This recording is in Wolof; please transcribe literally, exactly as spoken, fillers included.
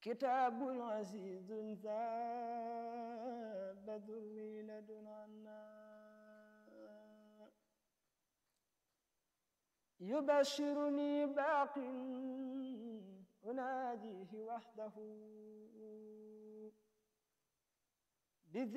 كتاب عزيز زاد ذري لدن عنا يبشرني باق أناديه وحده